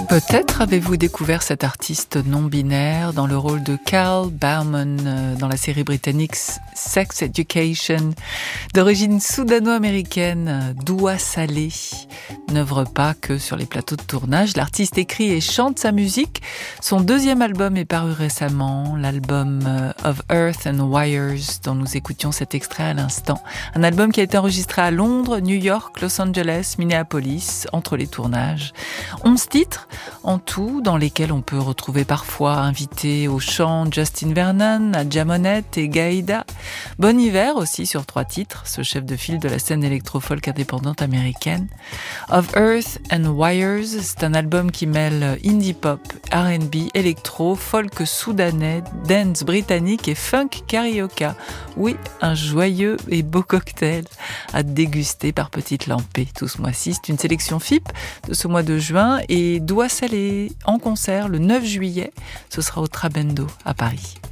Peut-être avez-vous découvert cet artiste non-binaire dans le rôle de Carl Bauman dans la série britannique Sex Education. D'origine soudano-américaine, Doua Saleh n'œuvre pas que sur les plateaux de tournage. L'artiste écrit et chante sa musique. Son deuxième album est paru récemment, l'album Of Earth and Wires, dont nous écoutions cet extrait à l'instant. Un album qui a été enregistré à Londres, New York, Los Angeles, Minneapolis, entre les tournages. 11 titres en tout, dans lesquels on peut retrouver parfois invités au chant Justin Vernon, Nadja Monette et Gaïda. Bon Hiver aussi sur 3 titres, ce chef de file de la scène électro-folk indépendante américaine. Of Earth and Wires, c'est un album qui mêle indie pop, R&B, électro, folk soudanais, dance britannique et funk carioca. Oui, un joyeux et beau cocktail à déguster par petites lampées tout ce mois-ci. C'est une sélection FIP de ce mois de juin et Doua Saleh en concert le 9 juillet. Ce sera au Trabendo à Paris.